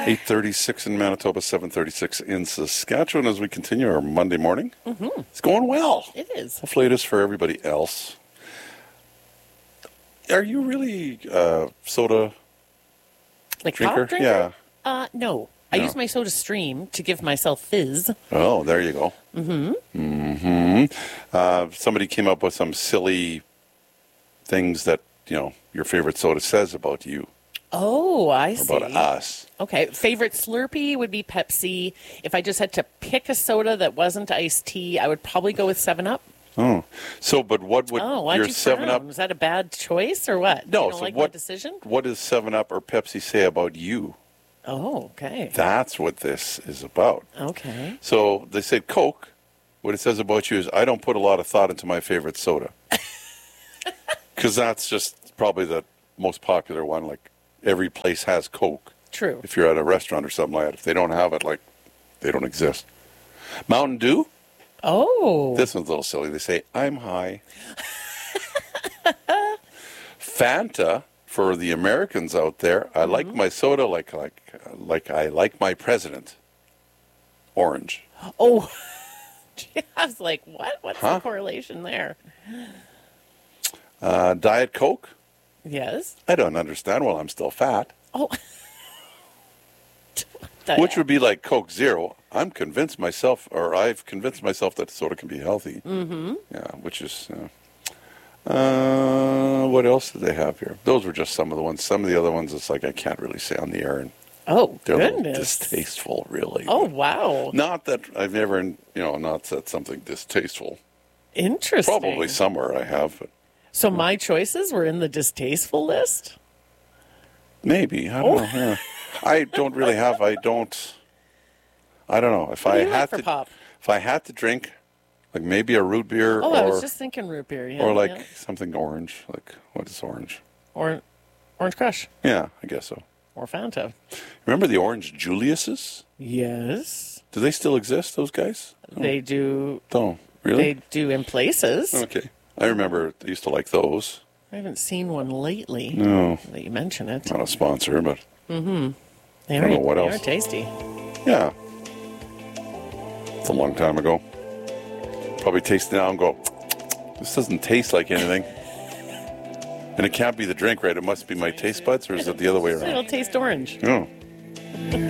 8:36 in Manitoba, 7:36 in Saskatchewan as we continue our Monday morning. Mm-hmm. It's going well. It is. Hopefully it is for everybody else. Are you really soda Like drinker? pop drinker? Yeah. No. I use my Soda Stream to give myself fizz. Oh, there you go. Somebody came up with some silly things that, your favorite soda says about you. Oh, I see. About us. Okay. Favorite Slurpee would be Pepsi. If I just had to pick a soda that wasn't iced tea, I would probably go with 7-Up. Oh. So, but what would why'd your you 7-Up... Was that a bad choice or what? No, you don't so like what my decision? What does 7-Up or Pepsi say about you? Oh, okay. That's what this is about. Okay. So they said Coke, what it says about you is, I don't put a lot of thought into my favorite soda. Because that's just probably the most popular one. Like, every place has Coke. True. If you're at a restaurant or something like that. If they don't have it, they don't exist. Mountain Dew? Oh. This one's a little silly. They say, I'm high. Fanta, for the Americans out there, I like my soda like I like my president. Orange. Oh. I was like, what? What's the correlation there? Diet Coke? Yes. I don't understand. Well, I'm still fat. Oh. Which would be like Coke Zero. I've convinced myself that soda can be healthy. Mm-hmm. Yeah, which is... what else did they have here? Those were just some of the ones. Some of the other ones, it's like I can't really say on the air. And they're a little distasteful, really. Oh, wow. Not that I've never, not said something distasteful. Interesting. Probably somewhere I have, but... So my choices were in the distasteful list? Maybe. I don't know. Yeah. I don't really have... I don't know. If I had to drink, like maybe a root beer I was just thinking root beer. Yeah, or something orange. Like, what is orange? Or Orange Crush. Yeah, I guess so. Or Fanta. Remember the Orange Julius's? Yes. Do they still exist, those guys? They do. Oh, really? They do in places. Okay. I remember I used to like those. I haven't seen one lately. No. That you mention it. Not a sponsor, but... Mm-hmm. I don't know what else. They are tasty. Yeah. It's a long time ago. Probably taste it now and go, this doesn't taste like anything. And it can't be the drink, right? It must be my taste buds, or is it the other way around? It'll taste orange. Oh.